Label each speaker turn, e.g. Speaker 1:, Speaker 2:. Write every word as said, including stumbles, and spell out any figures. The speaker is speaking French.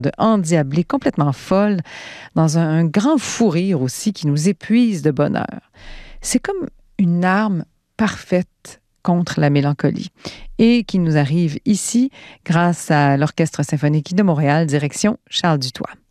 Speaker 1: de endiablée, complètement folle, dans un, un grand fou rire aussi qui nous épuise de bonheur. C'est comme une arme parfaite contre la mélancolie et qui nous arrive ici grâce à l'Orchestre symphonique de Montréal, direction Charles Dutoit.